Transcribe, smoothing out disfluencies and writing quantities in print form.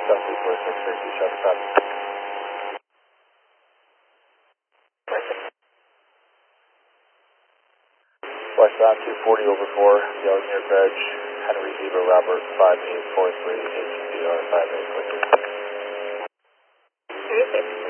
South 3463, Charlie, copy. Westbound 240 over 4, yelling near Bridge, Henry Eva Robert 5843, ATDR 5843.